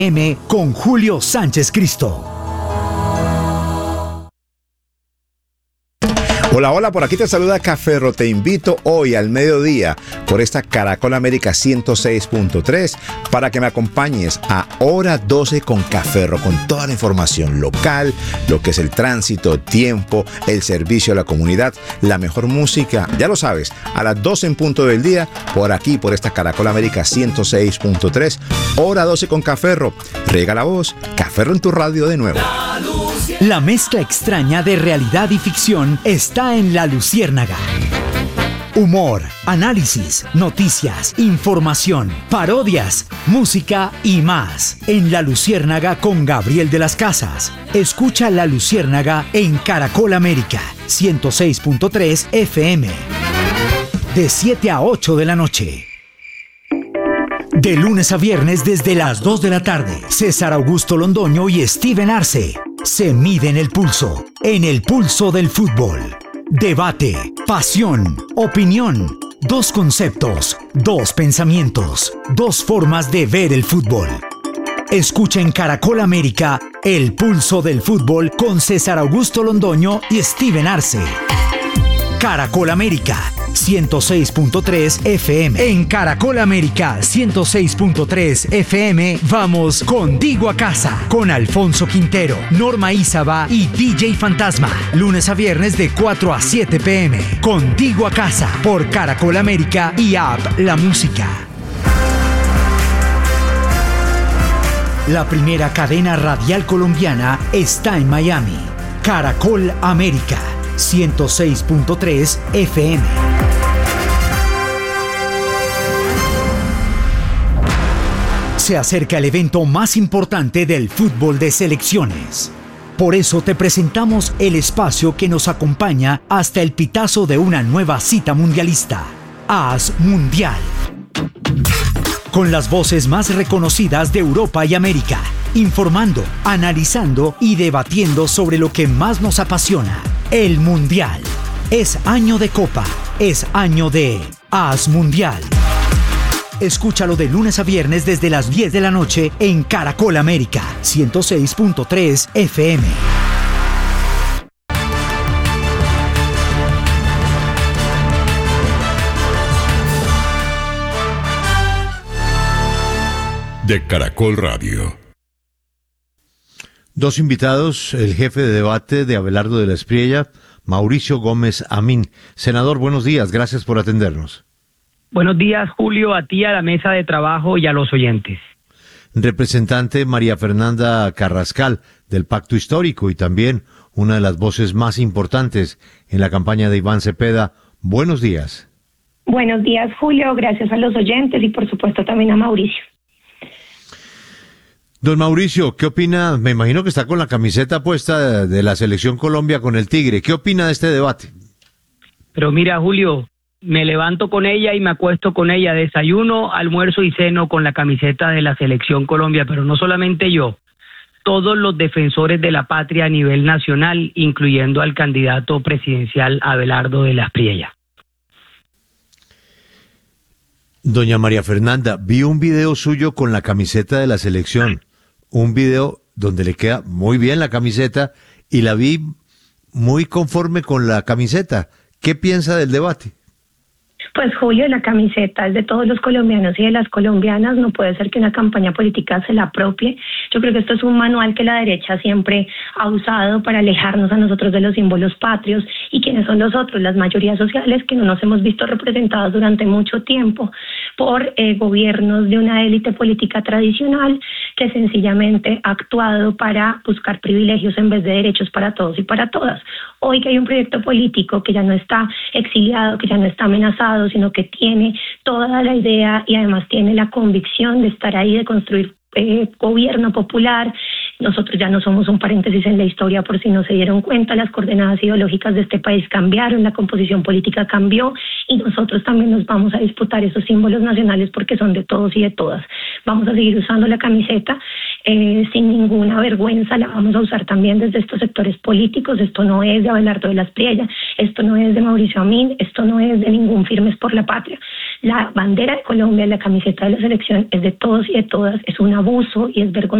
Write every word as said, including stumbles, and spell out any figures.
M con Julio Sánchez Cristo. Hola, hola, por aquí te saluda Caferro. Te invito hoy al mediodía por esta Caracol América ciento seis punto tres para que me acompañes a Hora doce con Caferro, con toda la información local, lo que es el tránsito, tiempo, el servicio a la comunidad, la mejor música, ya lo sabes, a las doce en punto del día, por aquí, por esta Caracol América ciento seis punto tres, Hora doce con Caferro. Riega la voz, Caferro en tu radio de nuevo. La mezcla extraña de realidad y ficción está en La Luciérnaga. Humor, análisis, noticias, información, parodias, música y más. En La Luciérnaga con Gabriel de las Casas. Escucha La Luciérnaga en Caracol América ciento seis punto tres F M. De siete a ocho de la noche. De lunes a viernes desde las dos de la tarde. César Augusto Londoño y Steven Arce se miden el pulso, en el pulso del fútbol. Debate, pasión, opinión, dos conceptos, dos pensamientos, dos formas de ver el fútbol. Escucha en Caracol América el pulso del fútbol con César Augusto Londoño y Steven Arce. Caracol América ciento seis punto tres F M. En Caracol América ciento seis punto tres F M vamos contigo a casa con Alfonso Quintero, Norma Ízaba y D J Fantasma. Lunes a viernes de cuatro a siete p m. Contigo a casa por Caracol América y App La Música. La primera cadena radial colombiana está en Miami. Caracol América ciento seis punto tres F M. Se acerca el evento más importante del fútbol de selecciones. Por eso te presentamos el espacio que nos acompaña hasta el pitazo de una nueva cita mundialista. AS Mundial. Con las voces más reconocidas de Europa y América, informando, analizando y debatiendo sobre lo que más nos apasiona, el Mundial. Es año de Copa, es año de AS Mundial. Escúchalo de lunes a viernes desde las diez de la noche en Caracol América ciento seis punto tres F M. De Caracol Radio. Dos invitados, el jefe de debate de Abelardo de la Espriella, Mauricio Gómez Amín. Senador, buenos días, gracias por atendernos. Buenos días, Julio, a ti, a la mesa de trabajo y a los oyentes. Representante María Fernanda Carrascal, del Pacto Histórico y también una de las voces más importantes en la campaña de Iván Cepeda. Buenos días. Buenos días, Julio, gracias a los oyentes y por supuesto también a Mauricio. Don Mauricio, ¿qué opina? Me imagino que está con la camiseta puesta de la Selección Colombia con el Tigre. ¿Qué opina de este debate? Pero mira, Julio, me levanto con ella y me acuesto con ella, desayuno, almuerzo y ceno con la camiseta de la Selección Colombia, pero no solamente yo, todos los defensores de la patria a nivel nacional, incluyendo al candidato presidencial Abelardo de la Espriella. Doña María Fernanda, vi un video suyo con la camiseta de la selección, un video donde le queda muy bien la camiseta y la vi muy conforme con la camiseta. ¿Qué piensa del debate? Pues Julio, la camiseta es de todos los colombianos y de las colombianas, no puede ser que una campaña política se la apropie. Yo creo que esto es un manual que la derecha siempre ha usado para alejarnos a nosotros de los símbolos patrios. ¿Y quiénes son los otros? Las mayorías sociales que no nos hemos visto representadas durante mucho tiempo por eh, gobiernos de una élite política tradicional que sencillamente ha actuado para buscar privilegios en vez de derechos para todos y para todas. Hoy que hay un proyecto político que ya no está exiliado, que ya no está amenazado, sino que tiene toda la idea y además tiene la convicción de estar ahí, de construir eh, gobierno popular. Nosotros ya no somos un paréntesis en la historia, por si no se dieron cuenta, las coordenadas ideológicas de este país cambiaron, la composición política cambió y nosotros también nos vamos a disputar esos símbolos nacionales porque son de todos y de todas. Vamos a seguir usando la camiseta eh, sin ninguna vergüenza la vamos a usar también desde estos sectores políticos. Esto no es de Abelardo de las Priella, esto no es de Mauricio Amin, esto no es de ningún Firmes por la Patria. La bandera de Colombia, la camiseta de la selección es de todos y de todas, es un abuso y es vergonzoso